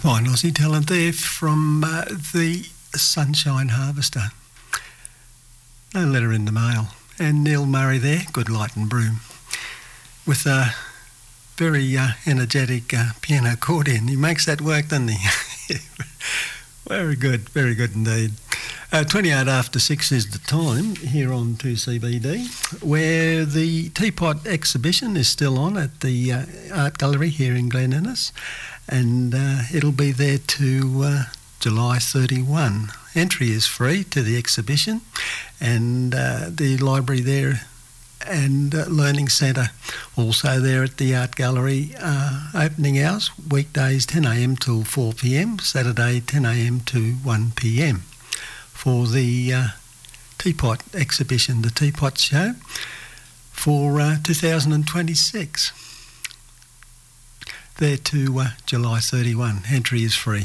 Fine Aussie talent there from the Sunshine Harvester. No letter in the mail. And Neil Murray there, Good Light and Broom, with a very energetic piano accordion. He makes that work, doesn't he? Very good indeed. 28 after 6 is the time here on 2CBD, where the Teapot exhibition is still on at the Art Gallery here in Glen Innes, and it'll be there to July 31. Entry is free to the exhibition, and the library there and Learning Centre also there at the Art Gallery. Opening hours, weekdays 10am till 4pm, Saturday 10am to 1pm for the Teapot exhibition, the Teapot Show for 2026. There to July 31. Entry is free.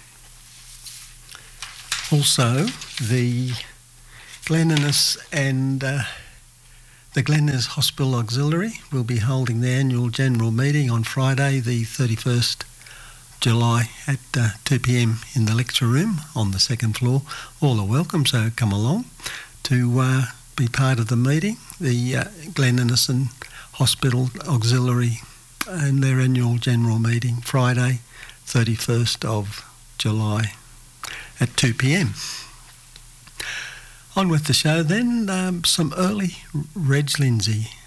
Also, the Glen Innes and the Glen Innes Hospital Auxiliary will be holding their annual general meeting on Friday the 31st July at 2pm in the lecture room on the second floor. All are welcome, so come along to be part of the meeting. The Glen Innes Hospital Auxiliary and their annual general meeting Friday 31st of July at 2pm. On with the show then, some early Reg Lindsay